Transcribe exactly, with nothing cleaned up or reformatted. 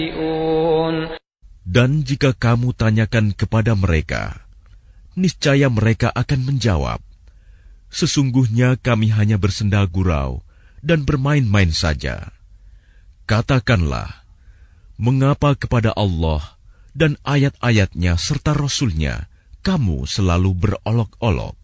Dan jika kamu tanyakan kepada mereka, niscaya mereka akan menjawab, sesungguhnya kami hanya bersenda gurau dan bermain-main saja. Katakanlah, mengapa kepada Allah dan ayat-ayatnya serta Rasul-Nya kamu selalu berolok-olok?